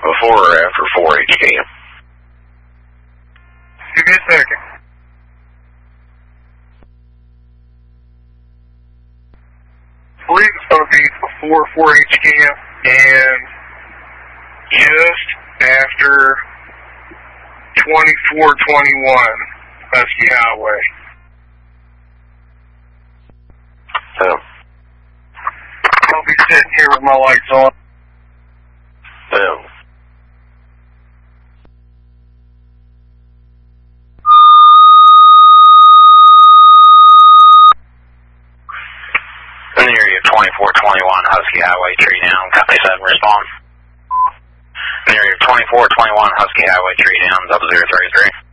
before or after 4H camp? Give me a second. I believe it's going to be before 4H camp and just after 2421 Husky Highway. Oh. I'll be sitting here with my lights on. Oh. In the area of 2421 Husky Highway, tree down, Company 7, respond. In the area of 2421 Husky Highway, tree down, 0033.